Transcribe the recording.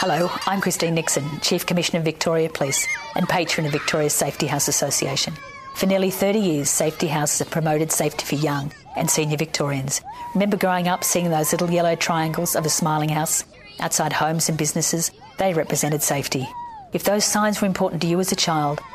Hello, I'm Christine Nixon, Chief Commissioner of Victoria Police and patron of Victoria's Safety House Association. For nearly 30 years, Safety Houses have promoted safety for young and senior Victorians. Remember growing up seeing those little yellow triangles of a smiling house outside homes and businesses? They represented safety. If those signs were important to you as a child,